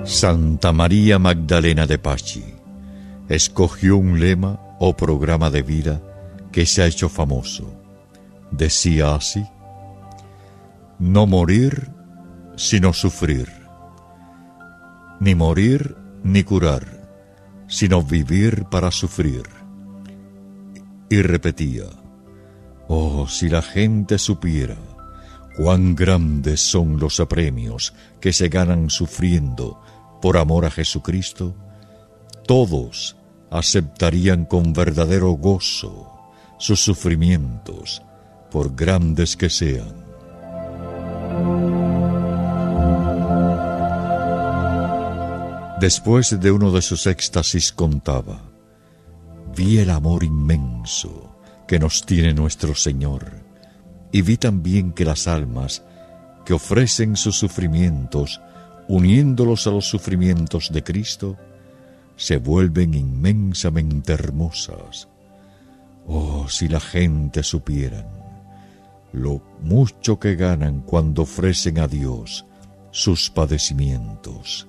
Santa María Magdalena de Pazzi escogió un lema o programa de vida que se ha hecho famoso. Decía así: no morir, sino sufrir; ni morir ni curar, sino vivir para sufrir. Y repetía: oh, si la gente supiera cuán grandes son los premios que se ganan sufriendo por amor a Jesucristo, todos aceptarían con verdadero gozo sus sufrimientos, por grandes que sean. Después de uno de sus éxtasis contaba: vi el amor inmenso que nos tiene nuestro Señor, y vi también que las almas que ofrecen sus sufrimientos, uniéndolos a los sufrimientos de Cristo, se vuelven inmensamente hermosas. Oh, si la gente supieran lo mucho que ganan cuando ofrecen a Dios sus padecimientos.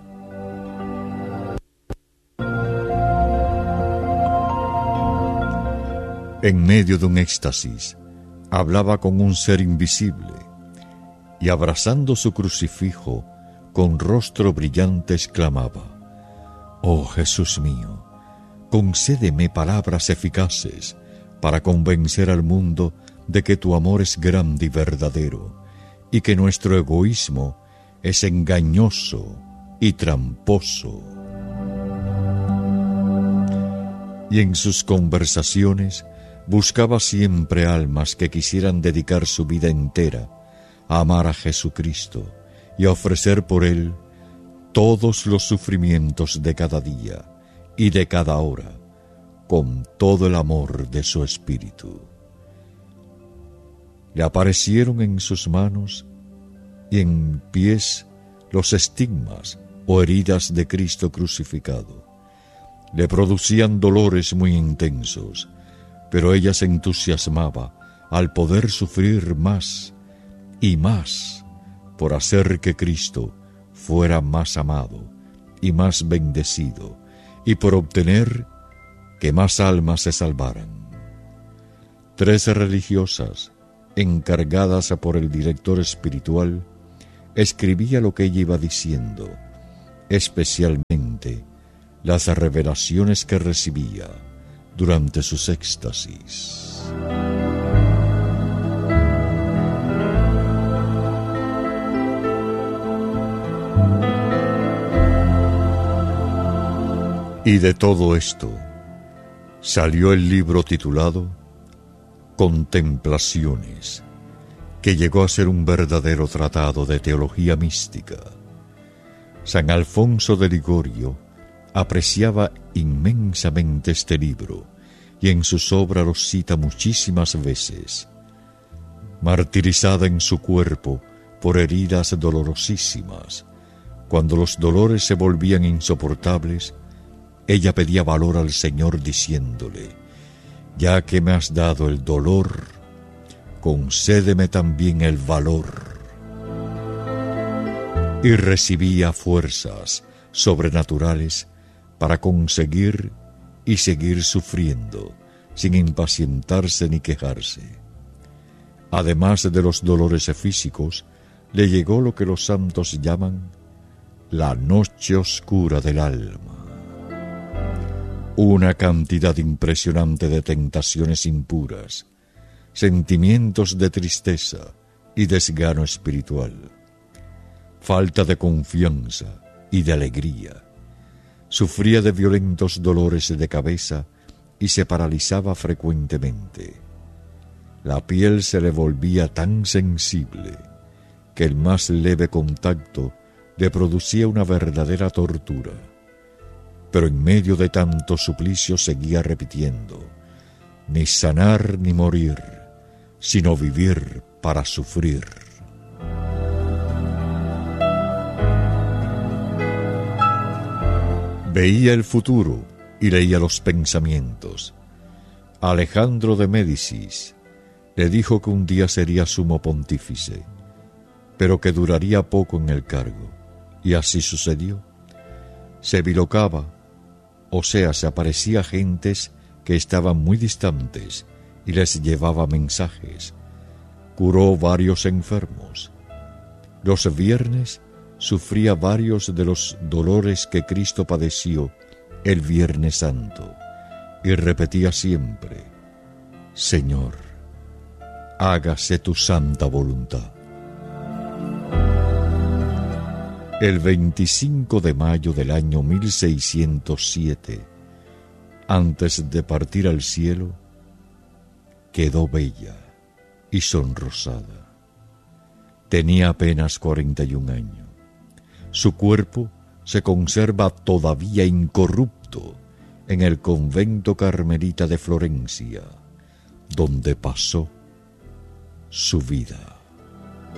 En medio de un éxtasis, hablaba con un ser invisible y, abrazando su crucifijo, con rostro brillante exclamaba: oh Jesús mío, concédeme palabras eficaces para convencer al mundo de que tu amor es grande y verdadero, y que nuestro egoísmo es engañoso y tramposo. Y en sus conversaciones buscaba siempre almas que quisieran dedicar su vida entera a amar a Jesucristo y a ofrecer por Él todos los sufrimientos de cada día y de cada hora, con todo el amor de su espíritu. Le aparecieron en sus manos y en pies los estigmas o heridas de Cristo crucificado. Le producían dolores muy intensos, pero ella se entusiasmaba al poder sufrir más y más por hacer que Cristo fuera más amado y más bendecido, y por obtener que más almas se salvaran. 3 religiosas, encargadas por el director espiritual, escribía lo que ella iba diciendo, especialmente las revelaciones que recibía durante sus éxtasis. Y de todo esto salió el libro titulado Contemplaciones, que llegó a ser un verdadero tratado de teología mística. San Alfonso de Ligorio apreciaba inmensamente este libro y en sus obras lo cita muchísimas veces. Martirizada en su cuerpo por heridas dolorosísimas, cuando los dolores se volvían insoportables, ella pedía valor al Señor diciéndole: ya que me has dado el dolor, concédeme también el valor. Y recibía fuerzas sobrenaturales para conseguir y seguir sufriendo, sin impacientarse ni quejarse. Además de los dolores físicos, le llegó lo que los santos llaman la noche oscura del alma. Una cantidad impresionante de tentaciones impuras, sentimientos de tristeza y desgano espiritual, falta de confianza y de alegría. Sufría de violentos dolores de cabeza y se paralizaba frecuentemente. La piel se le volvía tan sensible que el más leve contacto le producía una verdadera tortura. Pero en medio de tanto suplicio seguía repitiendo: ni sanar ni morir, sino vivir para sufrir. Veía el futuro y leía los pensamientos. Alejandro de Médicis le dijo que un día sería sumo pontífice, pero que duraría poco en el cargo, Y así sucedió. Se bilocaba, o sea, se aparecía a gentes que estaban muy distantes y les llevaba mensajes. Curó varios enfermos. Los viernes sufría varios de los dolores que Cristo padeció el Viernes Santo y repetía siempre: Señor, hágase tu santa voluntad. El 25 de mayo del año 1607, antes de partir al cielo, quedó bella y sonrosada. Tenía apenas 41 años. Su cuerpo se conserva todavía incorrupto en el convento carmelita de Florencia, donde pasó su vida.